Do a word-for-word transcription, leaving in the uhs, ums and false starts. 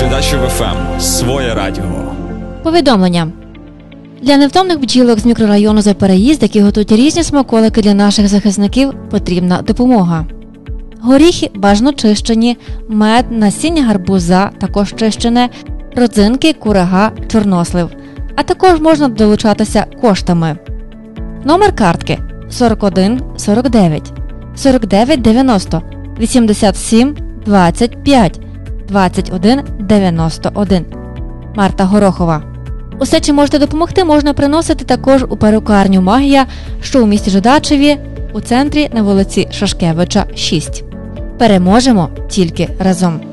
Жидачів еф ем. Своє радіо. Повідомлення. Для невтомних бджілок з мікрорайону Запереїзд, які готують різні смаколики для наших захисників, потрібна допомога. Горіхи бажано чищені, мед, насіння гарбуза також чищене, родзинки, курага, чорнослив. А також можна долучатися коштами. Номер картки сорок один сорок дев'ять, сорок дев'ять дев'яносто, вісімдесят сім двадцять п'ять, двадцять один дев'яносто один. Марта Горохова. Усе, чим можете допомогти, можна приносити також у перукарню «Магія», що у місті Жидачеві, у центрі на вулиці Шашкевича, шість. Переможемо тільки разом!